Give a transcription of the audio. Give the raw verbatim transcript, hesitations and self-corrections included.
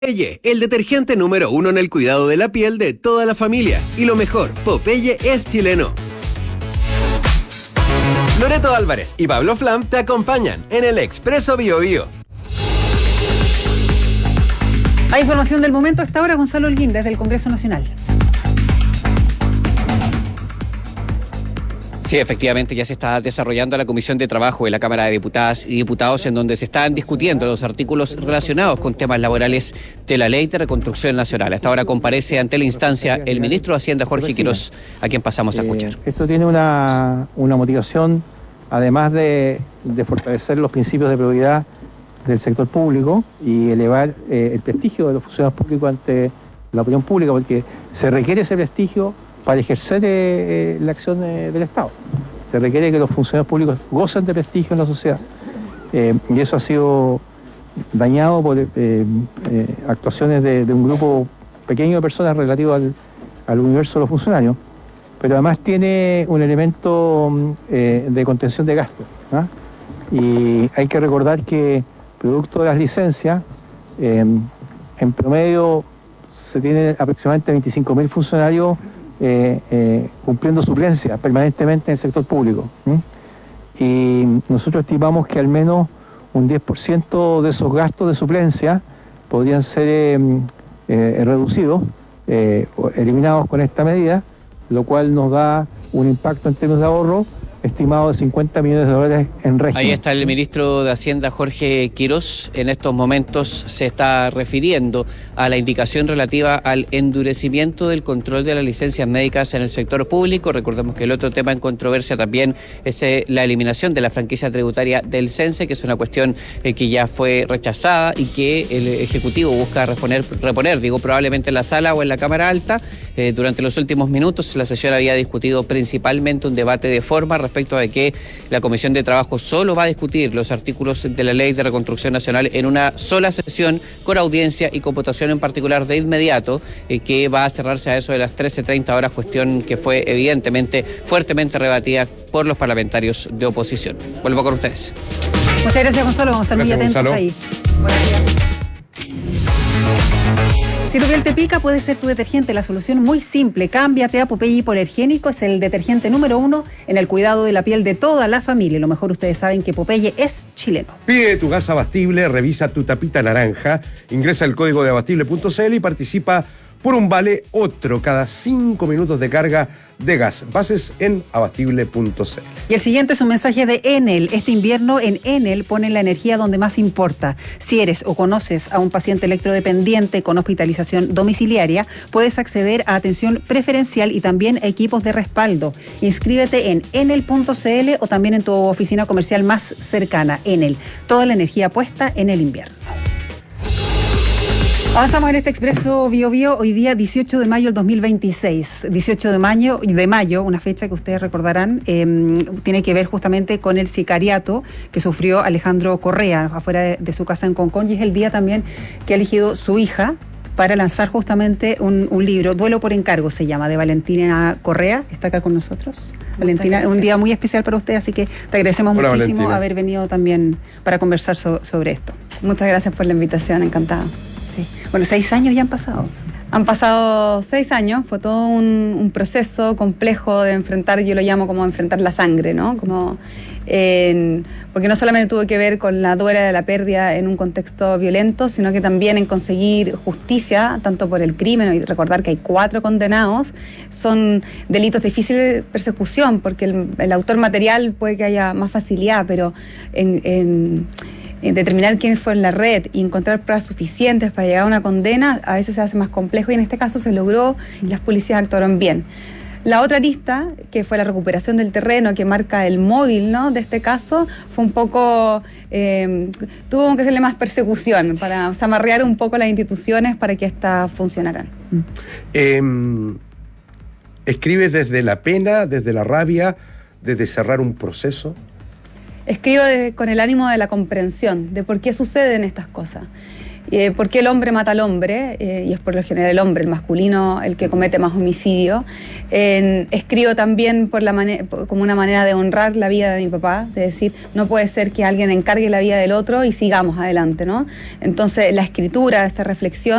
Popeye, el detergente número uno en el cuidado de la piel de toda la familia. Y lo mejor, Popeye es chileno. Loreto Álvarez y Pablo Flam te acompañan en el Expreso Bio Bio. Hay información del momento hasta ahora, Gonzalo Holguín, desde el Congreso Nacional. Sí, efectivamente, ya se está desarrollando la Comisión de Trabajo de la Cámara de Diputadas y Diputados, en donde se están discutiendo los artículos relacionados con temas laborales de la Ley de Reconstrucción Nacional. Hasta ahora comparece ante la instancia el ministro de Hacienda, Jorge Quirós, a quien pasamos a escuchar. Eh, esto tiene una, una motivación, además de, de fortalecer los principios de probidad del sector público y elevar eh, el prestigio de los funcionarios públicos ante la opinión pública, porque se requiere ese prestigio para ejercer eh, la acción eh, del Estado. Se requiere que los funcionarios públicos gocen de prestigio en la sociedad. Eh, y eso ha sido dañado por eh, eh, actuaciones de, de un grupo pequeño de personas relativo al, al universo de los funcionarios. Pero además tiene un elemento eh, de contención de gastos, ¿ah? Y hay que recordar que, producto de las licencias, eh, en promedio se tienen aproximadamente veinticinco mil funcionarios Eh, eh, cumpliendo suplencias permanentemente en el sector público. ¿sí? Y nosotros estimamos que al menos un diez por ciento de esos gastos de suplencia podrían ser eh, eh, reducidos, eh, eliminados con esta medida, lo cual nos da un impacto en términos de ahorro estimado de cincuenta millones de dólares en régimen. Ahí está el ministro de Hacienda, Jorge Quirós. En estos momentos se está refiriendo a la indicación relativa al endurecimiento del control de las licencias médicas en el sector público. Recordemos que el otro tema en controversia también es eh, la eliminación de la franquicia tributaria del CENSE, que es una cuestión eh, que ya fue rechazada y que el Ejecutivo busca reponer, reponer digo, probablemente en la sala o en la Cámara Alta. Eh, durante los últimos minutos la sesión había discutido principalmente un debate de forma respecto a que la Comisión de Trabajo solo va a discutir los artículos de la Ley de Reconstrucción Nacional en una sola sesión, con audiencia y con votación en particular de inmediato, eh, que va a cerrarse a eso de las trece treinta horas, cuestión que fue evidentemente fuertemente rebatida por los parlamentarios de oposición. Vuelvo con ustedes. Muchas gracias, Gonzalo. Vamos a estar gracias, muy atentos Gonzalo. Ahí. Buenos días. Si tu piel te pica, puede ser tu detergente la solución muy simple. Cámbiate a Popeye Hipoalergénico, es el detergente número uno en el cuidado de la piel de toda la familia. Lo mejor, ustedes saben que Popeye es chileno. Pide tu gas abastible, revisa tu tapita naranja, ingresa el código de abastible punto c l y participa por un vale otro cada cinco minutos de carga de gas. Bases en abastible punto c l. Y el siguiente es un mensaje de Enel. Este invierno en Enel ponen la energía donde más importa. Si eres o conoces a un paciente electrodependiente con hospitalización domiciliaria, puedes acceder a atención preferencial y también a equipos de respaldo. Inscríbete en enel punto c l o también en tu oficina comercial más cercana. Enel, toda la energía puesta en el invierno. Avanzamos en este Expreso Bio Bio, hoy día dieciocho de mayo del dos mil veintiséis. dieciocho de mayo, de mayo, una fecha que ustedes recordarán, eh, tiene que ver justamente con el sicariato que sufrió Alejandro Correa afuera de, de su casa en Concón, y es el día también que ha elegido su hija para lanzar justamente un, un libro, Duelo por encargo se llama, de Valentina Correa. Está acá con nosotros. Valentina, un día muy especial para usted, así que te agradecemos Hola, muchísimo Valentina. haber venido también para conversar so, sobre esto. Muchas gracias por la invitación, encantada. Sí. Bueno, seis años ya han pasado. Han pasado seis años, fue todo un, un proceso complejo de enfrentar, yo lo llamo como enfrentar la sangre, ¿no? Como, eh, porque no solamente tuvo que ver con la duela de la pérdida en un contexto violento, sino que también en conseguir justicia, tanto por el crimen, y recordar que hay cuatro condenados, son delitos difíciles de persecución, porque el, el autor material puede que haya más facilidad, pero en... en determinar quién fue en la red y encontrar pruebas suficientes para llegar a una condena, a veces se hace más complejo, y en este caso se logró y las policías actuaron bien. La otra arista, que fue la recuperación del terreno, que marca el móvil, ¿no?, de este caso, fue un poco, eh, tuvo que hacerle más persecución para o sea, amarrear un poco las instituciones para que éstas funcionaran. Eh, ¿Escribes desde la pena, desde la rabia, desde cerrar un proceso? Escribo de, con el ánimo de la comprensión, de por qué suceden estas cosas. Eh, ¿Por qué el hombre mata al hombre? Eh, y es por lo general el hombre, el masculino, el que comete más homicidio. Eh, escribo también por la mane- como una manera de honrar la vida de mi papá, de decir, no puede ser que alguien encargue la vida del otro y sigamos adelante, ¿no? Entonces, la escritura, esta reflexión